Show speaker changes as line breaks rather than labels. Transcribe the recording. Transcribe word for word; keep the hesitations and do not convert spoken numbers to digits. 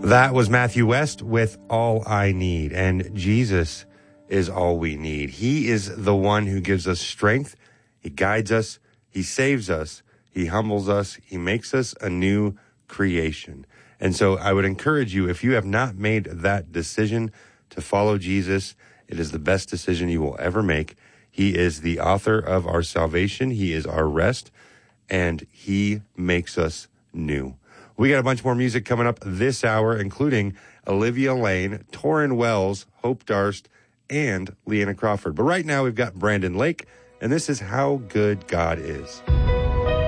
That was Matthew West with All I Need. And Jesus is all we need. He is the one who gives us strength. He guides us. He saves us. He humbles us. He makes us a new creation. And so I would encourage you, if you have not made that decision to follow Jesus, it is the best decision you will ever make. He is the author of our salvation. He is our rest, and he makes us new. We got a bunch more music coming up this hour, including Olivia Lane, Torrin Wells, Hope Darst, and Leanna Crawford. But right now we've got Brandon Lake, and this is How Good God Is.